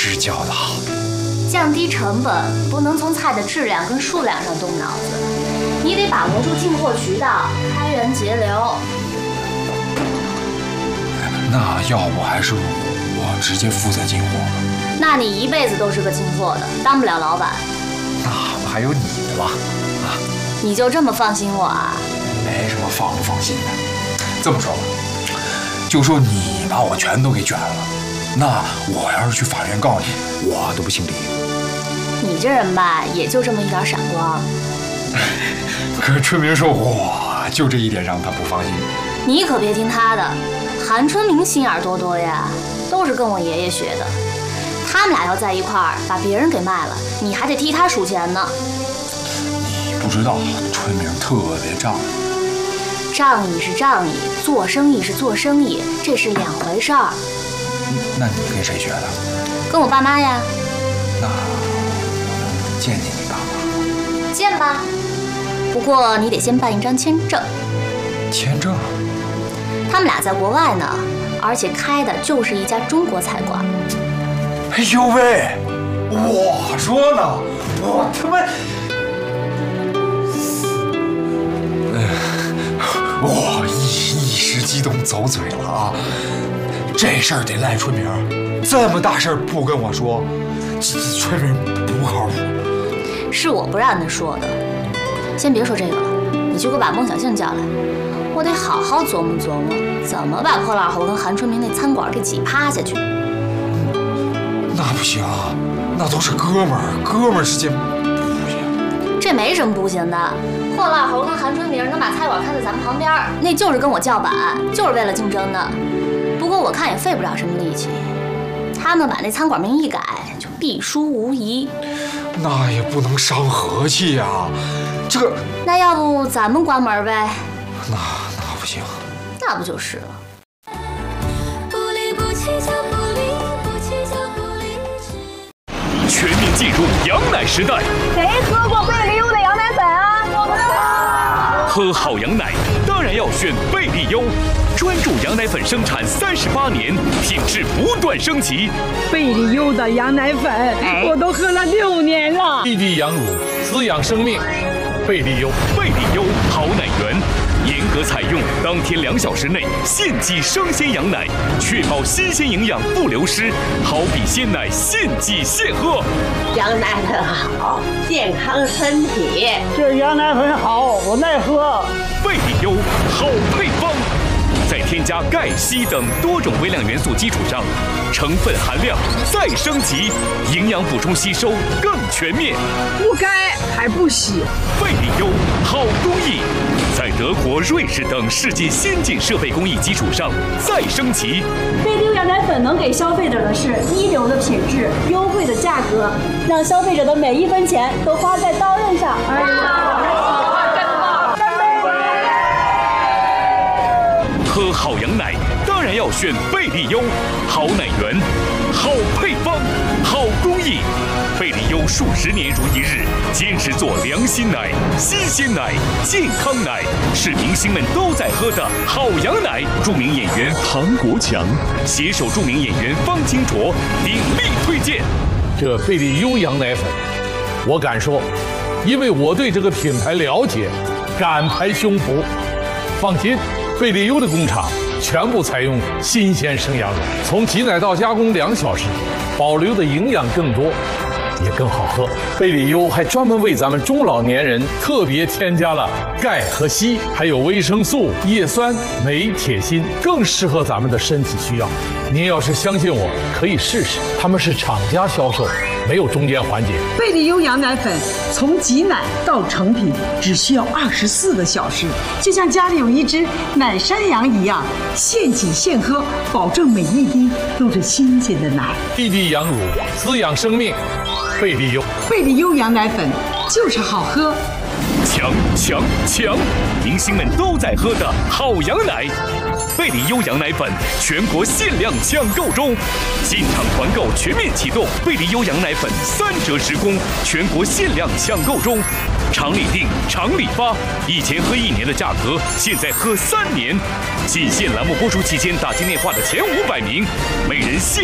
师教的好。 降低成本不能从菜的质量跟数量上动脑子，你得把握住进货渠道，开源节流。 那要不还是我直接负责进货吧？ 那你一辈子都是个进货的，当不了老板。 那不还有你的吧？啊， 你就这么放心我啊？ 没什么放不放心的。这么说吧，就说你把我全都给卷了，那我要是去法院告你，我都不姓李。 你这人吧，也就这么一点闪光。 可是春明说我就这一点让他不放心。 你可别听他的，韩春明心眼多多呀，都是跟我爷爷学的。他们俩要在一块儿，把别人给卖了，你还得替他数钱呢。 你不知道，春明特别仗义。 仗义是仗义，做生意是做生意，这是两回事儿。 那你跟谁学的？ 跟我爸妈呀。 那我能见见你爸妈？ 见吧，不过你得先办一张签证。 签证？ 他们俩在国外呢，而且开的就是一家中国菜馆。 哎呦喂，我说呢，我他妈，我一时激动走嘴了啊！这事儿得赖春明，这么大事儿不跟我说，春明不靠谱。 是我不让他说的。先别说这个了，你去给我把孟小杏叫来，我得好好琢磨琢磨，怎么把破烂猴跟韩春明那餐馆给挤趴下去。 那不行，那都是哥们儿，哥们儿之间不行。 这没什么不行的，破烂猴跟韩春明能把菜馆开在咱们旁边，那就是跟我叫板，就是为了竞争的。不过我看也费不了什么力气，他们把那餐馆名一改，就必输无疑。 那也不能伤和气呀，这…… 那要不咱们关门呗？ 那不行， 那不就是了。 全面进入羊奶时代。 谁喝过贝利优的羊奶粉啊？我们喝好羊奶当然要选贝利优，专注羊奶粉生产38年，品质不断升级。 贝利优的羊奶粉，我都喝了6年了。 滴滴羊乳，滋养生命。贝利优， 贝利优好奶源，严格采用当天2小时内现挤生鲜羊奶，确保新鲜营养不流失，好比鲜奶现挤现喝。 羊奶粉好，健康身体。 这羊奶粉好，我耐喝。 贝利优好配方，在添加钙、硒等多种微量元素基础上，成分含量再升级，营养补充吸收更全面。 不钙还不洗。 贝利优好工艺，在德国、瑞士等世界先进设备工艺基础上再升级。 贝利优羊奶粉能给消费者的是一流的品质、优惠的价格，让消费者的每1分钱都花在刀刃上。 喝好羊奶当然要选贝利优，好奶源，好配方，好工艺。贝利优数10年如一日，坚持做良心奶、新鲜奶、健康奶，是明星们都在喝的好羊奶。著名演员唐国强携手著名演员方清卓鼎力推荐。 这贝利优羊奶粉，我敢说，因为我对这个品牌了解，敢拍胸脯。放心，贝利优的工厂全部采用新鲜生羊乳，从挤奶到加工2小时，保留的营养更多，也更好喝。贝利优还专门为咱们中老年人特别添加了钙和硒，还有维生素、叶酸、镁、铁、锌，更适合咱们的身体需要。您要是相信我，可以试试，他们是厂家销售，没有中间环节。 贝利优羊奶粉从挤奶到成品只需要24个小时，就像家里有一只奶山羊一样，现挤现喝，保证每一滴都是新鲜的奶。 滴滴羊乳，滋养生命。贝利优， 贝利优羊奶粉就是好喝。 强强强！明星们都在喝的好羊奶，贝利优羊奶粉全国限量抢购中，进场团购全面启动，贝利优羊奶粉3折10供，全国限量抢购中，厂里订，厂里发，以前喝1年的价格，现在喝3年。仅限栏目播出期间打进电话的前500名，每人限